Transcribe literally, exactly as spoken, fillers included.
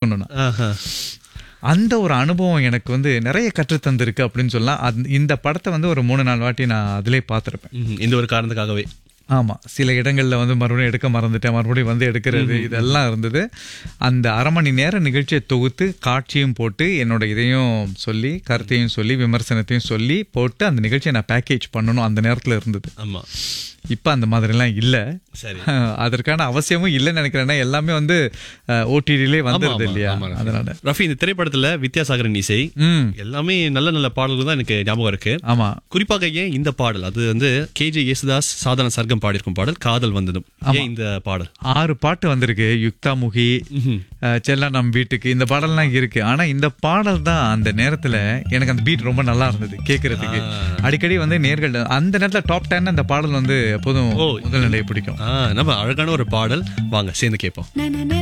கத்துக்கணும் நான். அந்த ஒரு அனுபவம் எனக்கு வந்து நிறைய கற்றுத்தந்திருக்கு அப்படின்னு சொல்லலாம். அந்த இந்த படத்தை வந்து ஒரு மூணு நாலு வாட்டி நான் அதிலே பார்த்துருப்பேன். இந்த ஒரு காரணத்துக்காகவே. ஆமா, சில இடங்கள்ல வந்து மறுபடியும் எடுக்க மறந்துட்டேன், மறுபடியும் வந்து எடுக்கிறது இதெல்லாம் இருந்தது. அந்த அரை மணி நேர நிகழ்ச்சியை தொகுத்து காட்சியும் போட்டு என்னோட இதையும் சொல்லி கருத்தையும் சொல்லி விமர்சனத்தையும் சொல்லி போட்டு அந்த நிகழ்ச்சியை நான் பேக்கேஜ் பண்ணணும் அந்த நேரத்துல இருந்தது. ஆமா, இப்ப அந்த மாதிரிலாம் இல்ல. சரி, அதற்கான அவசியமும் இல்லைன்னு நினைக்கிறேன்னா எல்லாமே வந்து ஓடிடிலே வந்துருது இல்லையா. அதனால ரஃபி, இந்த திரைப்படத்துல வித்யாசாகரன் இசை எல்லாமே நல்ல நல்ல பாடல்கள் தான் எனக்கு ஞாபகம் இருக்கு. ஆமா, குறிப்பாக ஏன் இந்த பாடல், அது வந்து கேஜே யேசுதாஸ் சாதாரண சர்க்கம் பாடியிருக்கும் பாடல் காதல் வந்ததும், ஏன் இந்த பாடல்? ஆறு பாட்டு வந்திருக்கு, யுக்தாமுகி, செல்லா நம் வீட்டுக்கு, இந்த பாடல்லாம் இருக்கு. ஆனா இந்த பாடல் தான் அந்த நேரத்துல எனக்கு அந்த பீட் ரொம்ப நல்லா இருந்தது கேட்கறதுக்கு. அடிக்கடி வந்து நேர்கள் அந்த நேரத்துல டாப் டென் அந்த பாடல் வந்து எப்போதும் முதல் நிலையை பிடிக்கும். நம்ம அழகான ஒரு பாடல், வாங்க சேர்ந்து கேட்போம்.